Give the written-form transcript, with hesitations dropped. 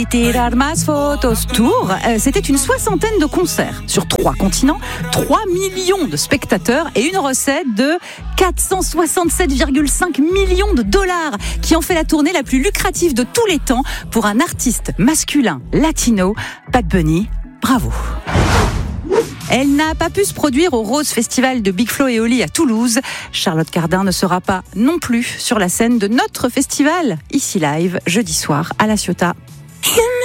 Tirar más fotos Tour, c'était une soixantaine de concerts sur 3 continents, 3 millions de spectateurs et une recette de 467,5 millions de dollars qui en fait la tournée la plus lucrative de tous les temps pour un artiste masculin latino, Bad Bunny. Bravo. Elle n'a pas pu se produire au Rose Festival de Big Flo et Oli à Toulouse. Charlotte Cardin ne sera pas non plus sur la scène de notre festival, ici live, jeudi soir à La Ciotat.